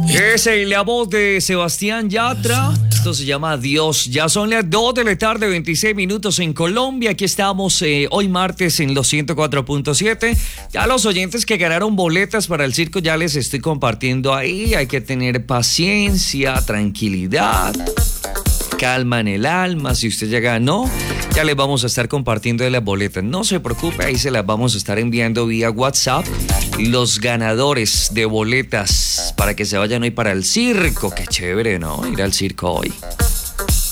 Esa es la voz de Sebastián Yatra. Esto se llama Dios. Ya son las 2 de la tarde, 26 minutos en Colombia. Aquí estamos hoy martes en los 104.7. Ya los oyentes que ganaron boletas para el circo ya les estoy compartiendo ahí. Hay que tener paciencia, tranquilidad, calma en el alma. Si usted ya ganó, ya les vamos a estar compartiendo de las boletas. No se preocupe, ahí se las vamos a estar enviando vía WhatsApp. Los ganadores de boletas para que se vayan hoy para el circo. Qué chévere, ¿no? Ir al circo hoy.